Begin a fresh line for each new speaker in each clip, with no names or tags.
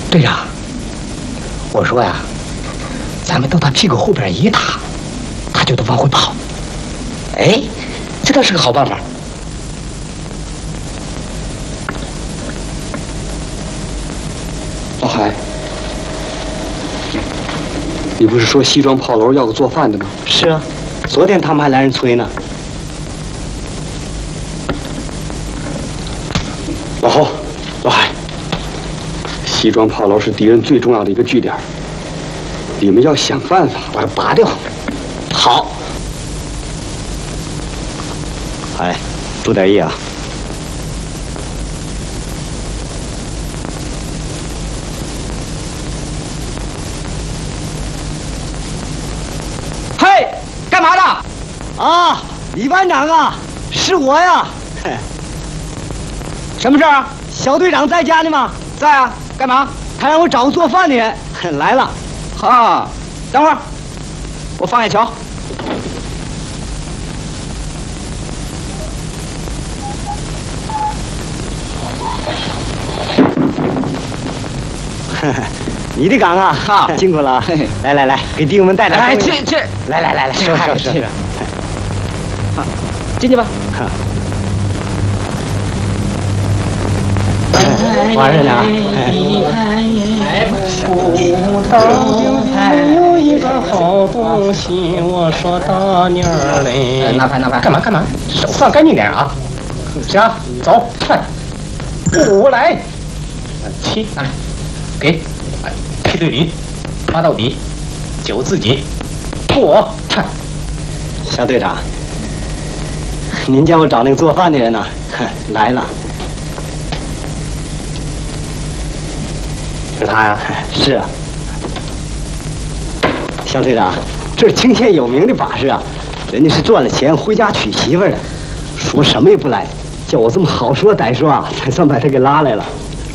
队长，我说呀，咱们到他屁股后边一踏，他就得往回跑。哎，这倒是个好办法。
老海，你不是说西庄炮楼要个做饭的吗？
是啊，昨天他们还来人催呢。
老侯，老海，西庄炮楼是敌人最重要的一个据点，你们要想办法把它拔掉。
好。
哎，注点意啊。
嘿，干嘛的？
啊，李班长啊，是我呀。嘿，
什么事儿啊？
小队长在家呢吗？
在啊。干嘛？
他让我找个做饭的人。来了。
哈，等会儿，我放眼瞧。
你的岗啊，
好，
辛苦了。来来来，给弟兄们带点东西。
这，
来来来来，说。
好，进去吧。
晚上呢。
有一个好东西，我说大妞儿嘞。
拿牌。
干嘛？手放干净点啊！行，走，快，5来，7来，给，7对0，8到底，9自己，过，看。
小队长，您叫我找那个做饭的人呢？来了。
是他呀？
是啊。小队长，这是青县有名的把式啊，人家是赚了钱回家娶媳妇的，说什么也不来，叫我这么好说歹说啊，才算把他给拉来了。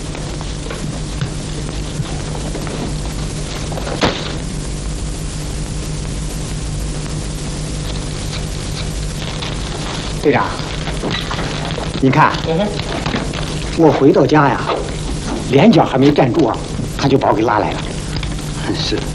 队长，你看，我回到家呀，连脚还没站住啊，他就把我给拉来了。是。